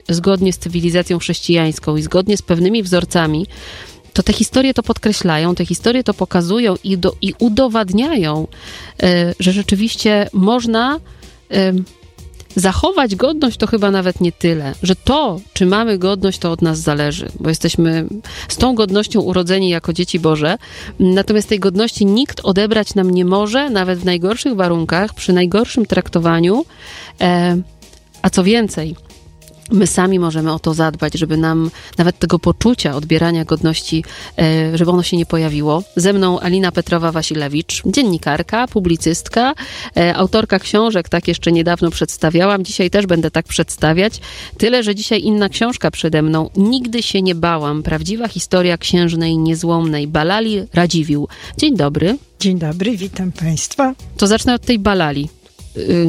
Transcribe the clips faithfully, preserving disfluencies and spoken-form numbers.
zgodnie z cywilizacją chrześcijańską i zgodnie z pewnymi wzorcami, to te historie to podkreślają, te historie to pokazują i, do, i udowadniają, że rzeczywiście można zachować godność, to chyba nawet nie tyle, że to, czy mamy godność, to od nas zależy, bo jesteśmy z tą godnością urodzeni jako dzieci Boże, natomiast tej godności nikt odebrać nam nie może, nawet w najgorszych warunkach, przy najgorszym traktowaniu, a co więcej, my sami możemy o to zadbać, żeby nam nawet tego poczucia odbierania godności, żeby ono się nie pojawiło. Ze mną Alina Petrowa-Wasilewicz, dziennikarka, publicystka, autorka książek, tak jeszcze niedawno przedstawiałam, dzisiaj też będę tak przedstawiać. Tyle, że dzisiaj inna książka przede mną. Nigdy się nie bałam. Prawdziwa historia księżnej niezłomnej Balali Radziwiłł. Dzień dobry. Dzień dobry, witam Państwa. To zacznę od tej Balali. Y-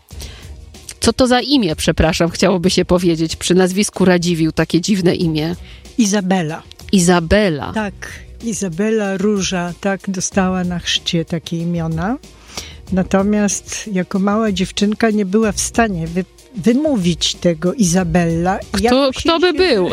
Co to za imię, przepraszam, chciałoby się powiedzieć, przy nazwisku Radziwiłł, takie dziwne imię? Izabela. Izabela. Tak, Izabela Róża, tak, dostała na chrzcie takie imiona. Natomiast jako mała dziewczynka nie była w stanie wy, wymówić tego Izabella. Kto, kto by się, był?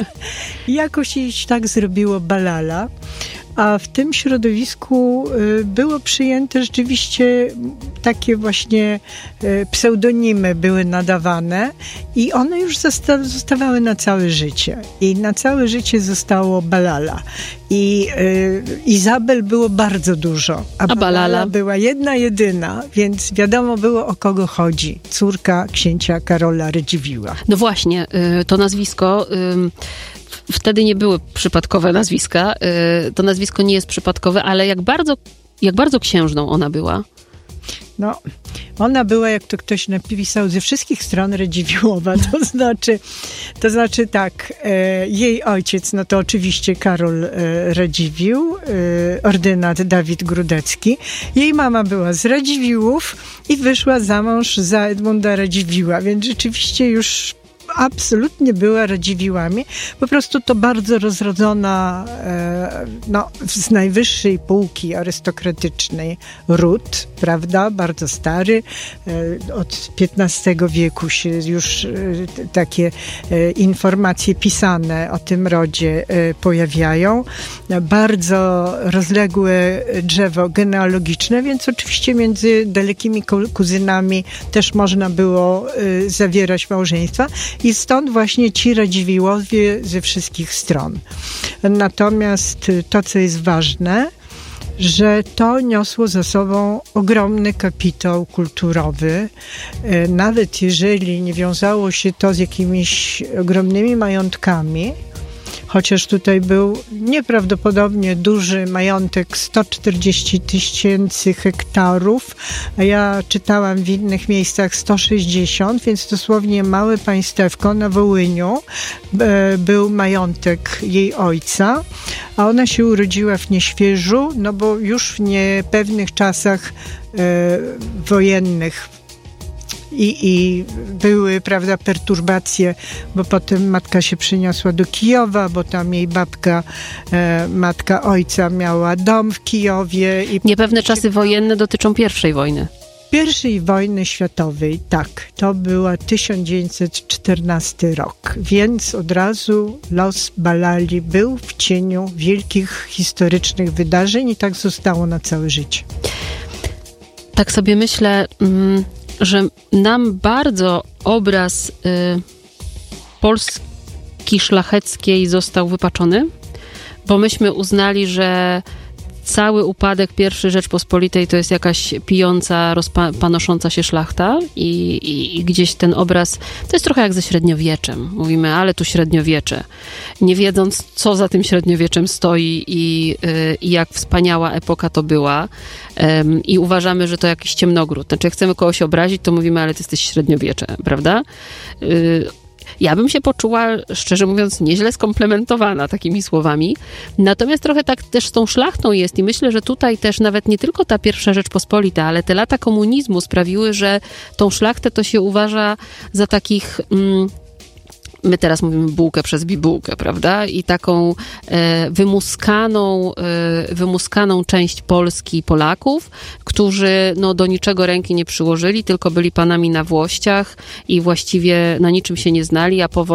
Jakoś jej tak zrobiło Balala. A w tym środowisku było przyjęte rzeczywiście takie właśnie pseudonimy były nadawane i one już zosta- zostawały na całe życie. I na całe życie zostało Balala. I y, Izabel było bardzo dużo, a, a Balala, Balala była jedna, jedyna, więc wiadomo było, o kogo chodzi. Córka księcia Karola Radziwiłła. No właśnie, y, to nazwisko... Y, Wtedy nie były przypadkowe nazwiska. To nazwisko nie jest przypadkowe, ale jak bardzo, jak bardzo księżną ona była? No, ona była, jak to ktoś napisał, ze wszystkich stron Radziwiłłowa. To znaczy, to znaczy tak, e, jej ojciec, no to oczywiście Karol e, Radziwiłł, e, ordynat Dawid Grudecki. Jej mama była z Radziwiłłów i wyszła za mąż za Edmunda Radziwiłła, więc rzeczywiście już absolutnie była Radziwiłłami. Po prostu to bardzo rozrodzona, e, no, z najwyższej półki arystokratycznej ród, prawda? Bardzo stary. E, od piętnastego wieku się już e, takie e, informacje pisane o tym rodzie e, pojawiają. Bardzo rozległe drzewo genealogiczne, więc oczywiście między dalekimi kuzynami też można było e, zawierać małżeństwa. I stąd właśnie ci Radziwiłłowie ze wszystkich stron. Natomiast to, co jest ważne, że to niosło za sobą ogromny kapitał kulturowy. Nawet jeżeli nie wiązało się to z jakimiś ogromnymi majątkami, chociaż tutaj był nieprawdopodobnie duży majątek, sto czterdzieści tysięcy hektarów, a ja czytałam w innych miejscach sto sześćdziesiąt, więc dosłownie małe państewko na Wołyniu e, był majątek jej ojca, a ona się urodziła w Nieświeżu, no bo już w niepewnych czasach e, wojennych I, i były, prawda, perturbacje, bo potem matka się przeniosła do Kijowa, bo tam jej babka, e, matka ojca miała dom w Kijowie. I niepewne czasy się... wojenne dotyczą pierwszej wojny. Pierwszej wojny światowej, tak. To była tysiąc dziewięćset czternasty rok, więc od razu los Balali był w cieniu wielkich historycznych wydarzeń i tak zostało na całe życie. Tak sobie myślę... Mm... że nam bardzo obraz y, Polski szlacheckiej został wypaczony, bo myśmy uznali, że cały upadek pierwszej Rzeczpospolitej to jest jakaś pijąca, rozpanosząca się szlachta i, i, i gdzieś ten obraz, to jest trochę jak ze średniowieczem. Mówimy, ale tu średniowiecze. Nie wiedząc, co za tym średniowieczem stoi i, y, i jak wspaniała epoka to była. Um, I uważamy, że to jakiś ciemnogród. Znaczy, jak chcemy kogoś obrazić, to mówimy, ale ty jesteś średniowiecze, prawda? Y, Ja bym się poczuła, szczerze mówiąc, nieźle skomplementowana takimi słowami. Natomiast trochę tak też z tą szlachtą jest i myślę, że tutaj też nawet nie tylko ta pierwsza Rzeczpospolita, ale te lata komunizmu sprawiły, że tą szlachtę to się uważa za takich... Mm, my teraz mówimy bułkę przez bibułkę, prawda? I taką e, wymuskaną, e, wymuskaną część Polski Polaków, którzy no, do niczego ręki nie przyłożyli, tylko byli panami na włościach i właściwie na niczym się nie znali, a po